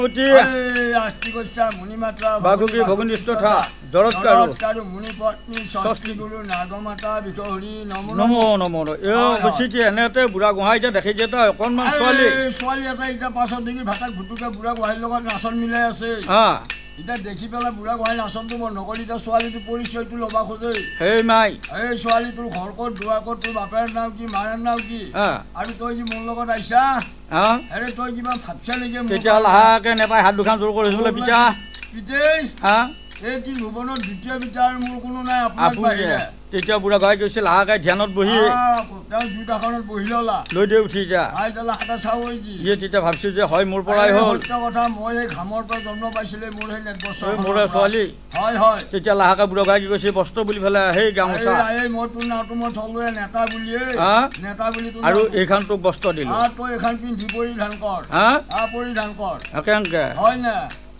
বাগুকি ভগনিষ্ঠা জরৎকারু মুনিপত্নী ষষ্ঠী গুরু নাগমাতা বিতহৰি নমো নমো বসিটি এনেতে বুঢ়া গোহাঁই এতিয়া দেখি যে তই অকণমান ছোৱালী এটা এতিয়া পাছত দেখি ভাতাক ভুটুকে বুঢ়া গোহাঁইৰ লগত নাচন মিলাই আছে এতিয়া দেখি পেলাই বুঢ়া গোহাঁই নাচনটো মই নকৰি এতিয়া ছোৱালীটোৰ পৰিচয়টো ল'বা খোজে সেই মাই এই ছোৱালী তোৰ ঘৰ ক'ত দুৱাৰ ক'ত তোৰ বাপেৰ নাম কি মাৰ নাম কি আৰু তই যি মোৰ লগত আহিছা আৰে তই কিবা ভাবছা নেকি তেতিয়া লাহেকে নেপাই হাত দুখন জোৰ কৰিছো বোলে পিতা পিতেই এই তি ভুৱনৰ দ্বিতীয় পিতা আৰু মোৰ কোনো নাই আপোনাৰ তেতিয়া বুঢ়া গোহাঁই গৈছে লাহেকে ধ্যানত বহি তেওঁ জুইটাখনত বহি ল'লা লৈ দে উঠি যা হাতা চাওঁ ইয়ে তেতিয়া ভাবছো যে হয় মোৰ পৰাই হ'ল কথা মই এই ঘামৰ পৰা জন্ম পাইছিলে মোৰ সেই নেটবছৰ মোৰে ছোৱালী হয় হয় তেতিয়া লাহেকে বুঢ়া গোহাঁই কি কৈছে বস্ত্ৰ বুলি পেলাই সেই গামোচা এই মই তোৰ নামটো মই থলোৱে নেতা বুলিয়ে নেতা বুলি আৰু এইখন তোক বস্ত্ৰ দিলো তই এইখন পিন্ধি পৰিধান কৰ পৰিধান কৰ কেনেকে হয় না